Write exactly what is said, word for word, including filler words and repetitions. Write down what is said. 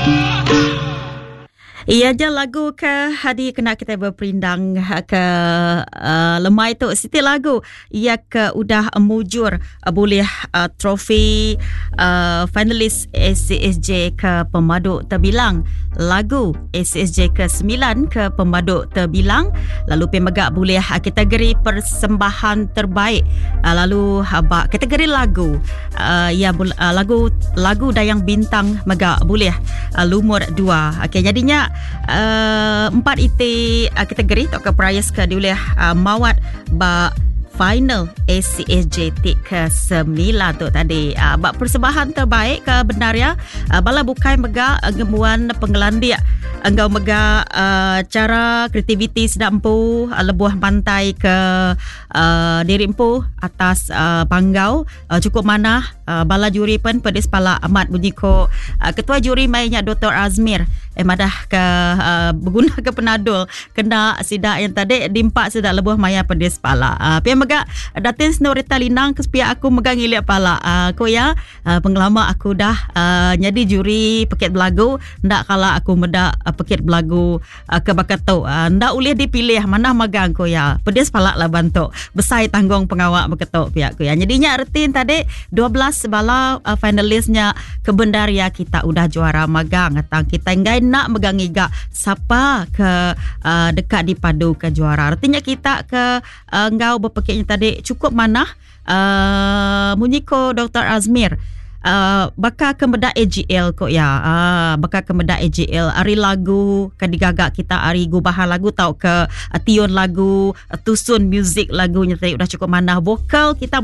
Ia je lagu ke hadi kena kita berperindang ke uh, lemai tu siti lagu ia ke udah mujur uh, boleh uh, trofi uh, finalis A C S J ke pemadu terbilang lagu A C S J ke sembilan ke pemadu terbilang lalu pemegak boleh uh, kategori persembahan terbaik uh, lalu uh, kategori lagu uh, ya uh, lagu lagu dayang bintang megak boleh uh, lumur dua. Okey, jadinya Uh, empat iti uh, kategori atau ke prize ke diulih uh, mawat ba final A C S J tik ke sembilan tu tadi uh, bak persembahan terbaik ke bendaria uh, bala bukai mega uh, gemuan penggelandia enggau mega uh, cara kreativiti sedap empu uh, lebuh pantai ke uh, diri empu atas uh, panggau uh, cukup mana uh, bala juri pun pedis pala amat bunyi ko uh, ketua juri mainnya Doktor Azmir eh madah ke uh, berguna ke penadul kena sidak yang tadi dimpak sidak lebuh maya pedis pala uh, pia mega datin Norita Linang kespiak aku megang ilik pala uh, ko ya uh, penggelama aku dah uh, jadi juri peket belagu ndak kala aku medak uh, peket belagu uh, ke bakato uh, ndak boleh dipilih mana megang ko ya pedis pala lah bantu besai tanggung pengawak bakato pihak ko ya jadinya retin tadi dua belas bala uh, finalisnya ke bendaria kita udah juara magang atang kita enggak nak megang iga siapa ke uh, dekat di padu ke juara artinya kita ke uh, engkau berpekitnya tadi cukup mana uh, munyiko Doktor Azmir Uh, bakal kemedak A G L kok ya uh, bakal kemedak A G L ari lagu kan digagak kita ari gubahan lagu tau ke uh, tion lagu uh, tusun music lagunya tadi udah cukup mana vokal kita